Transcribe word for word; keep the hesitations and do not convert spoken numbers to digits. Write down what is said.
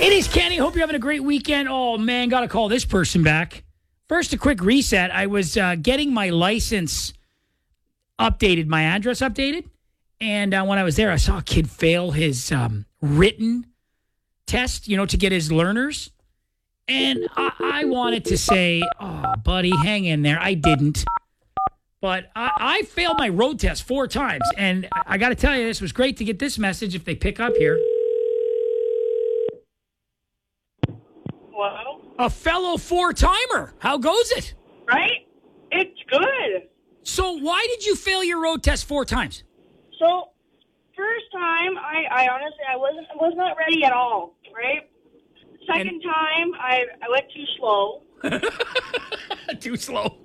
It is Kenny. Hope you're having a great weekend. Oh, man, got to call this person back. First, a quick reset. I was uh, getting my license updated, my address updated. And uh, when I was there, I saw a kid fail his um, written test, you know, to get his learners. And I, I wanted to say, oh, buddy, hang in there. I didn't. But I, I failed my road test four times. And I, I got to tell you, this was great to get this message if they pick up here. Hello? A fellow four-timer. How goes it? Right? It's good. So why did you fail your road test four times? So, first time, I, I honestly, I wasn't, I was not ready at all, right? Second And- time, I, I went too slow. Too slow.